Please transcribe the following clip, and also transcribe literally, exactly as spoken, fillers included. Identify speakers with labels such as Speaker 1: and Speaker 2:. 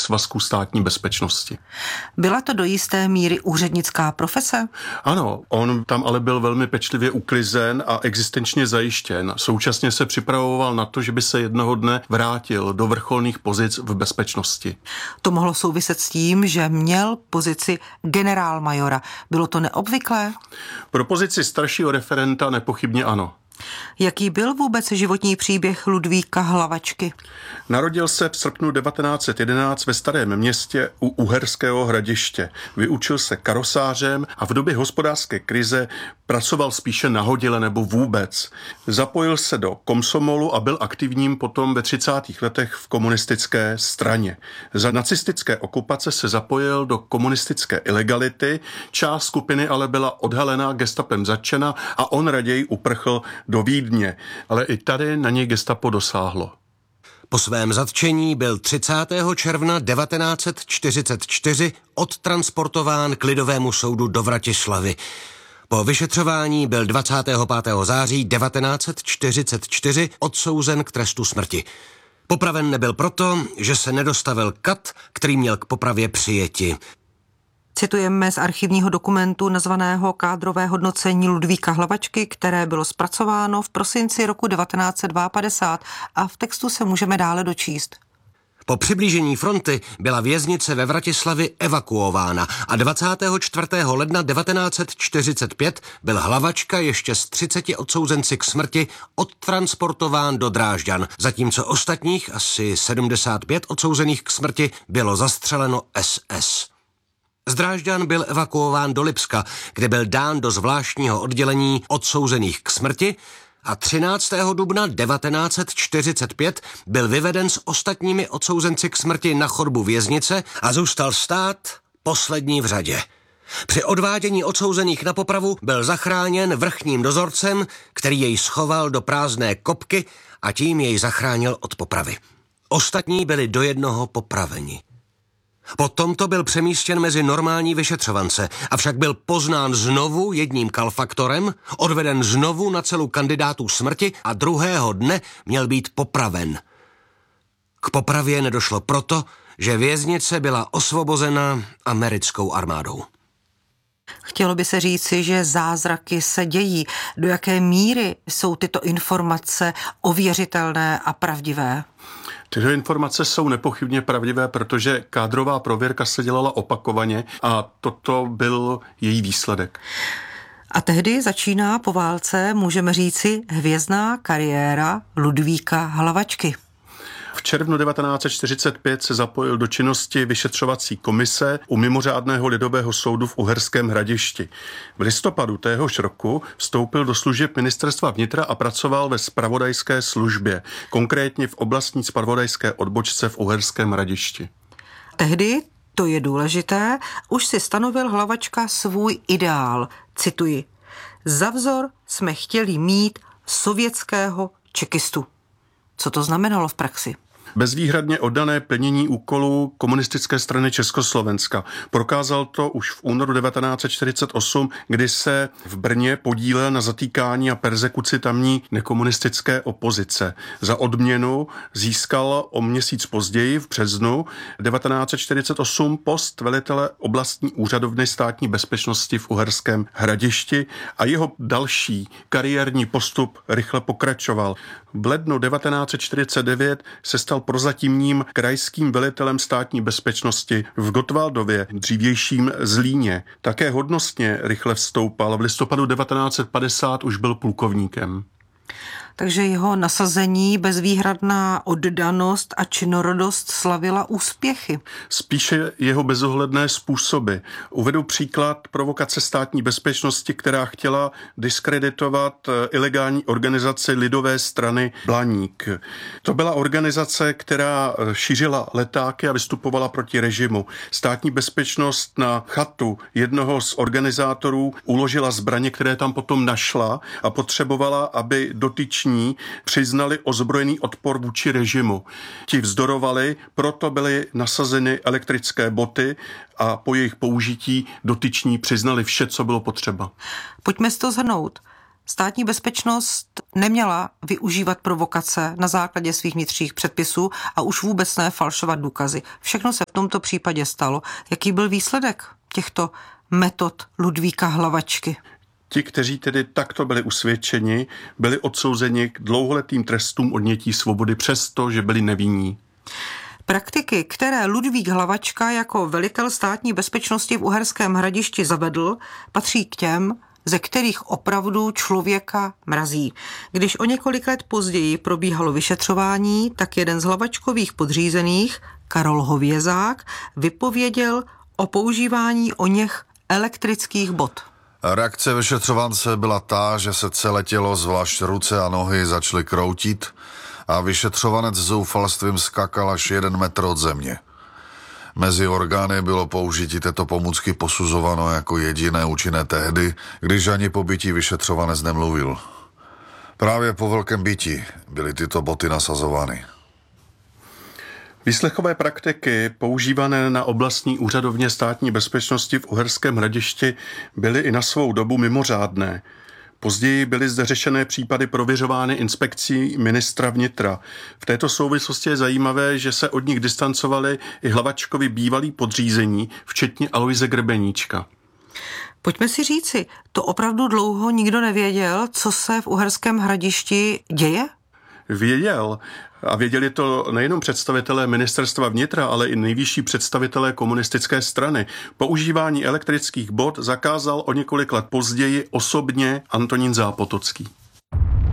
Speaker 1: svazku státní bezpečnosti.
Speaker 2: Byla to do jisté míry úřednická profese?
Speaker 1: Ano, on tam ale byl velmi pečlivě uklizen a existenčně zajištěn. Současně se připravoval na to, že by se jednoho dne vrátil do vrcholných pozic v bezpečnosti.
Speaker 2: To mohlo souviset s tím, že měl pozici generálmajora. Bylo to neobvyklé?
Speaker 1: Pro pozici staršího referenta nepochybně ano.
Speaker 2: Jaký byl vůbec životní příběh Ludvíka Hlavačky?
Speaker 1: Narodil se v srpnu devatenáct set jedenáct ve Starém Městě u Uherského Hradiště. Vyučil se karosářem a v době hospodářské krize pracoval spíše nahodile nebo vůbec. Zapojil se do komsomolu a byl aktivním potom ve třicátých letech v komunistické straně. Za nacistické okupace se zapojil do komunistické ilegality, část skupiny ale byla odhalená, gestapem zatčena a on raději uprchl do Vídně, ale i tady na něj gestapo dosáhlo.
Speaker 3: Po svém zatčení byl třicátého června devatenáct set čtyřicet čtyři odtransportován k Lidovému soudu do Vratislavy. Po vyšetřování byl dvacátého pátého září devatenáct set čtyřicet čtyři odsouzen k trestu smrti. Popraven nebyl proto, že se nedostavil kat, který měl k popravě přijeti.
Speaker 2: Citujeme z archivního dokumentu nazvaného Kádrové hodnocení Ludvíka Hlavačky, které bylo zpracováno v prosinci roku devatenáct set padesát dva a v textu se můžeme dále dočíst.
Speaker 3: Po přiblížení fronty byla věznice ve Vratislavi evakuována a dvacátého čtvrtého ledna devatenáct set čtyřicet pět byl Hlavačka ještě s třiceti odsouzenci k smrti odtransportován do Drážďan, zatímco ostatních asi sedmdesát pět odsouzených k smrti bylo zastřeleno S S. Z Drážďan byl evakuován do Lipska, kde byl dán do zvláštního oddělení odsouzených k smrti a třináctého dubna devatenáct set čtyřicet pět byl vyveden s ostatními odsouzenci k smrti na chodbu věznice a zůstal stát poslední v řadě. Při odvádění odsouzených na popravu byl zachráněn vrchním dozorcem, který jej schoval do prázdné kopky a tím jej zachránil od popravy. Ostatní byli do jednoho popraveni. Po tomto byl přemístěn mezi normální vyšetřovance, avšak byl poznán znovu jedním kalfaktorem, odveden znovu na celu kandidátů smrti a druhého dne měl být popraven. K popravě nedošlo proto, že věznice byla osvobozena americkou armádou.
Speaker 2: Chtělo by se říci, že zázraky se dějí. Do jaké míry jsou tyto informace ověřitelné a pravdivé?
Speaker 1: Tyto informace jsou nepochybně pravdivé, protože kádrová prověrka se dělala opakovaně a toto byl její výsledek.
Speaker 2: A tehdy začíná po válce, můžeme říci, hvězdná kariéra Ludvíka Hlavačky.
Speaker 1: V červnu devatenáct set čtyřicet pět se zapojil do činnosti vyšetřovací komise u mimořádného lidového soudu v Uherském Hradišti. V listopadu téhož roku vstoupil do služeb ministerstva vnitra a pracoval ve zpravodajské službě, konkrétně v oblastní zpravodajské odbočce v Uherském Hradišti.
Speaker 2: Tehdy, to je důležité, už si stanovil Hlavačka svůj ideál. Cituji: za vzor jsme chtěli mít sovětského čekistu. Co to znamenalo v praxi?
Speaker 1: Bezvýhradně oddané plnění úkolů komunistické strany Československa. Prokázal to už v únoru devatenáct set čtyřicet osm, kdy se v Brně podílel na zatýkání a perzekuci tamní nekomunistické opozice. Za odměnu získal o měsíc později v březnu devatenáct set čtyřicet osm post velitele oblastní úřadovny státní bezpečnosti v Uherském Hradišti a jeho další kariérní postup rychle pokračoval. V lednu devatenáct set čtyřicet devět se stal prozatímním krajským velitelem státní bezpečnosti v Gottwaldově, dřívějším Zlíně. Také hodnostně rychle vstoupal. V listopadu devatenáct set padesát už byl plukovníkem.
Speaker 2: Takže jeho nasazení, bezvýhradná oddanost a činorodost slavila úspěchy.
Speaker 1: Spíše jeho bezohledné způsoby. Uvedu příklad provokace státní bezpečnosti, která chtěla diskreditovat ilegální organizaci Lidové strany Blaník. To byla organizace, která šířila letáky a vystupovala proti režimu. Státní bezpečnost na chatu jednoho z organizátorů uložila zbraně, které tam potom našla a potřebovala, aby dotyčný přiznali ozbrojený odpor vůči režimu. Ti vzdorovali, proto byly nasazeny elektrické boty a po jejich použití dotyční přiznali vše, co bylo potřeba.
Speaker 2: Pojďme si to shrnout. Státní bezpečnost neměla využívat provokace na základě svých vnitřních předpisů a už vůbec ne falšovat důkazy. Všechno se v tomto případě stalo. Jaký byl výsledek těchto metod Ludvíka Hlavačky?
Speaker 1: Ti, kteří tedy takto byli usvědčeni, byli odsouzeni k dlouholetým trestům odnětí svobody přesto, že byli nevinní.
Speaker 2: Praktiky, které Ludvík Hlavačka jako velitel státní bezpečnosti v Uherském Hradišti zavedl, patří k těm, ze kterých opravdu člověka mrazí. Když o několik let později probíhalo vyšetřování, tak jeden z Hlavačkových podřízených, Karol Hovězák, vypověděl o používání oněch elektrických bot.
Speaker 4: Reakce vyšetřovance byla ta, že se celé tělo, zvlášť ruce a nohy, začaly kroutit a vyšetřovanec zoufalstvím skakal až jeden metr od země. Mezi orgány bylo použití této pomůcky posuzováno jako jediné účinné tehdy, když ani po bytí vyšetřovanec nemluvil. Právě po velkém bytí byly tyto boty nasazovány.
Speaker 1: Výslechové praktiky používané na oblastní úřadovně státní bezpečnosti v Uherském Hradišti byly i na svou dobu mimořádné. Později byly zde řešené případy prověřovány inspekcí ministra vnitra. V této souvislosti je zajímavé, že se od nich distancovali i Hlavačkovi bývalí podřízení, včetně Aloise Grebeníčka.
Speaker 2: Pojďme si říci, to opravdu dlouho nikdo nevěděl, co se v Uherském Hradišti děje?
Speaker 1: Věděl. A věděli to nejenom představitelé ministerstva vnitra, ale i nejvyšší představitelé komunistické strany. Používání elektrických bot zakázal o několik let později osobně Antonín Zápotocký.